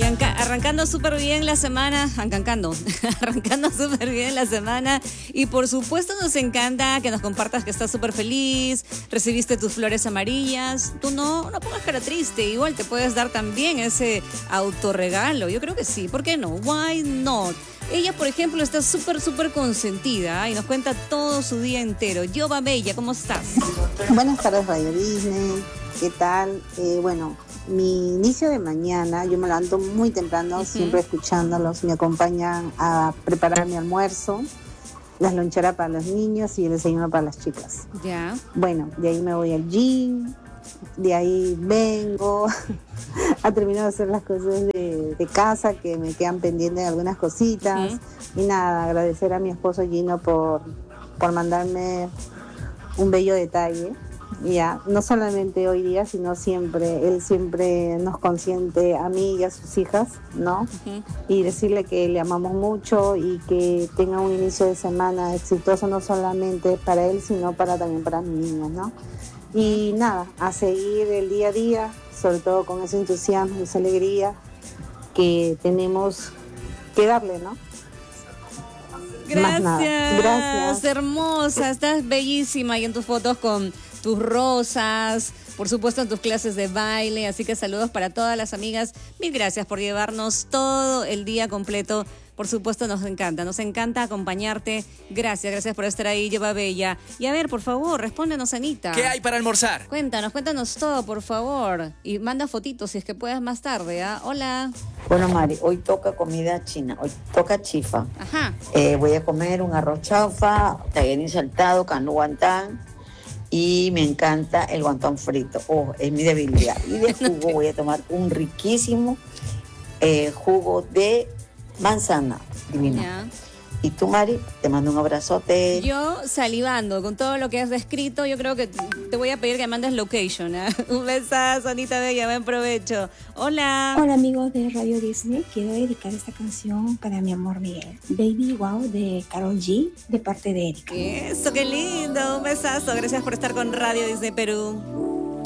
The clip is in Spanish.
Y arrancando súper bien la semana, arrancando súper bien la semana. Y por supuesto nos encanta que nos compartas que estás súper feliz, recibiste tus flores amarillas. Tú no pongas cara triste, igual te puedes dar también ese autorregalo. Yo creo que sí, ¿por qué no? Why not? Ella, por ejemplo, está súper consentida y nos cuenta todo su día entero. Yoba Bella, ¿cómo estás? Buenas tardes, Radio Disney. ¿Qué tal? Bueno, mi inicio de mañana, yo me levanto muy temprano, siempre escuchándolos. Me acompañan a preparar mi almuerzo, las loncheras para los niños y el desayuno para las chicas. Ya. Bueno, de ahí me voy al gym, de ahí vengo a terminar de hacer las cosas de casa que me quedan pendientes de algunas cositas. Y nada, agradecer a mi esposo Gino por mandarme un bello detalle. Ya, no solamente hoy día, sino siempre, él siempre nos consiente a mí y a sus hijas, ¿no? Y decirle que le amamos mucho y que tenga un inicio de semana exitoso, no solamente para él, sino también para mis niños, ¿no? Y nada, a seguir el día a día, sobre todo con ese entusiasmo y esa alegría que tenemos que darle, ¿no? Gracias, hermosa, estás bellísima y en tus fotos con tus rosas, por supuesto en tus clases de baile, así que saludos para todas las amigas. Mil gracias por llevarnos todo el día completo. Por supuesto nos encanta acompañarte. Gracias por estar ahí, Yoba Bella. Y a ver, por favor, respóndenos, Anita. ¿Qué hay para almorzar? Cuéntanos todo, por favor. Y manda fotitos si es que puedes más tarde, ¿ah? Hola. Bueno, Mari, hoy toca comida china, hoy toca chifa. Ajá. Voy a comer un arroz chaufa, tallarín saltado, canú guantán y me encanta el guantán frito. Oh, es mi debilidad. Y de jugo voy a tomar un riquísimo jugo de manzana divina. Ya. Y tú, Mari, te mando un abrazote. Yo salivando con todo lo que has descrito, yo creo que te voy a pedir que me mandes location, ¿eh? Un besazo, Anita Bella, buen provecho. Hola. Hola amigos de Radio Disney, quiero dedicar esta canción para mi amor Miguel. Baby Wow de Karol G, de parte de Erika. Eso, qué lindo, un besazo. Gracias por estar con Radio Disney Perú.